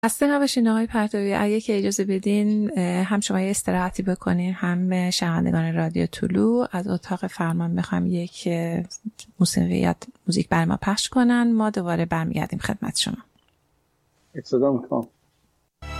خسته نباشین آقای پرتوی. اگه که اجازه بدین هم شما یه استراحتی بکنین، هم شنوندگان رادیو طلوع از اتاق فرمان میخوام یک موسیقی برای ما پخش کنن. ما دوباره برمیگردیم خدمت شما. صدا میکنم.